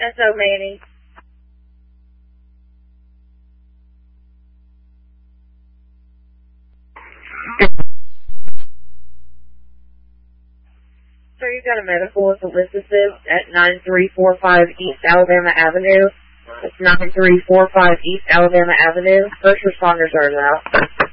S.O. Manny. So you've got a medical with Elizabeth at 9345 East Alabama Avenue. It's 9345 East Alabama Avenue. First responders are out.